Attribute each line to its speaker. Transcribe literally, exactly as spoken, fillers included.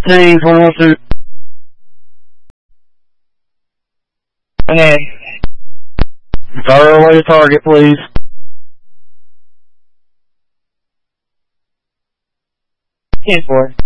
Speaker 1: Team four one two.
Speaker 2: Okay.
Speaker 1: Fire away the target, please.
Speaker 2: ten four.